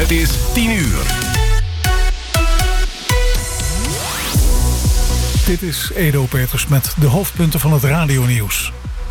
Het is 10 uur. Dit is Edo Peters met de hoofdpunten van het radionieuws.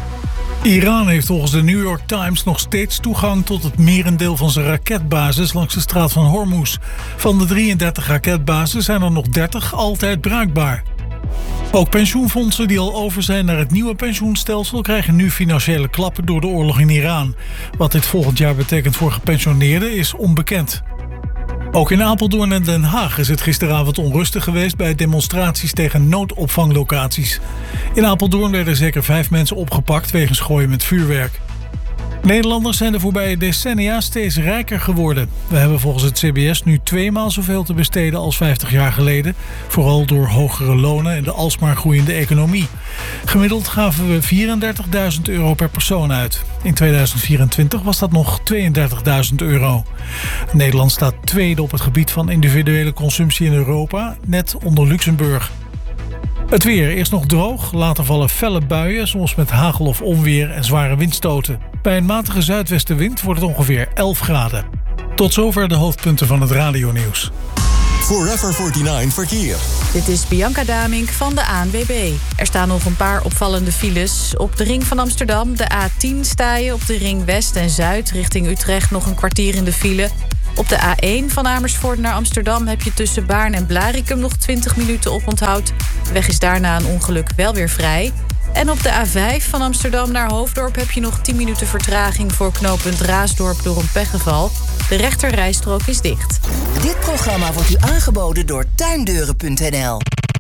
Iran heeft volgens de New York Times nog steeds toegang tot het merendeel van zijn raketbases langs de straat van Hormuz. Van de 33 raketbases zijn er nog 30 altijd bruikbaar. Ook pensioenfondsen die al over zijn naar het nieuwe pensioenstelsel krijgen nu financiële klappen door de oorlog in Iran. Wat dit volgend jaar betekent voor gepensioneerden is onbekend. Ook in Apeldoorn en Den Haag is het gisteravond onrustig geweest bij demonstraties tegen noodopvanglocaties. In Apeldoorn werden zeker 5 mensen opgepakt wegens gooien met vuurwerk. Nederlanders zijn de voorbije decennia steeds rijker geworden. We hebben volgens het CBS nu 2 maal zoveel te besteden als 50 jaar geleden. Vooral door hogere lonen en de alsmaar groeiende economie. Gemiddeld gaven we €34.000 per persoon uit. In 2024 was dat nog €32.000. Nederland staat tweede op het gebied van individuele consumptie in Europa, net onder Luxemburg. Het weer, eerst nog droog, later vallen felle buien, soms met hagel of onweer en zware windstoten. Bij een matige zuidwestenwind wordt het ongeveer 11 graden. Tot zover de hoofdpunten van het radionieuws. Forever 49 verkeer. Dit is Bianca Damink van de ANWB. Er staan nog een paar opvallende files. Op de ring van Amsterdam, de A10, sta je op de ring West en Zuid richting Utrecht nog een kwartier in de file. Op de A1 van Amersfoort naar Amsterdam heb je tussen Baarn en Blaricum nog 20 minuten oponthoud. De weg is daarna een ongeluk wel weer vrij. En op de A5 van Amsterdam naar Hoofddorp heb je nog 10 minuten vertraging voor knooppunt Raasdorp door een pechgeval. De rechterrijstrook is dicht. Dit programma wordt u aangeboden door tuindeuren.nl.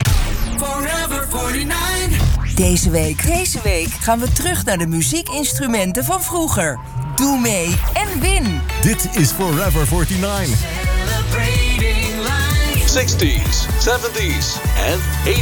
Forever 49. Deze week gaan we terug naar de muziekinstrumenten van vroeger. Doe mee en win. Dit is Forever 49. Celebrating life. 60s, 70s en 80s.